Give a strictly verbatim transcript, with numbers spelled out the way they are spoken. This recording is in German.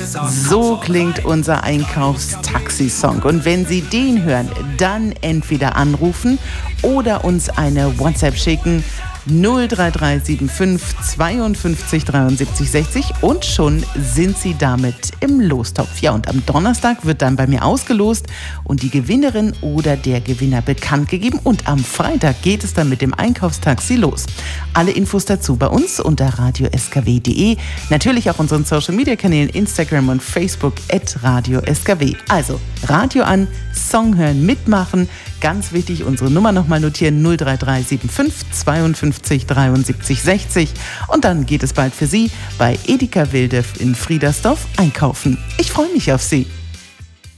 So klingt unser Einkaufstaxi-Song. Und wenn Sie den hören, dann entweder anrufen oder uns eine WhatsApp schicken. null drei drei sieben fünf zweiundfünfzig dreiundsiebzig sechzig und schon sind Sie damit im Lostopf. Ja, und am Donnerstag wird dann bei mir ausgelost und die Gewinnerin oder der Gewinner bekannt gegeben und am Freitag geht es dann mit dem Einkaufstaxi los. Alle Infos dazu bei uns unter radio s k w punkt d e, natürlich auch unseren Social Media Kanälen Instagram und Facebook at radio s k w. Also Radio an, Song hören, mitmachen. Ganz wichtig, unsere Nummer nochmal notieren, null drei drei sieben fünf zweiundfünfzig dreiundsiebzig sechzig. Und dann geht es bald für Sie bei Edeka Wilde in Friedersdorf einkaufen. Ich freue mich auf Sie.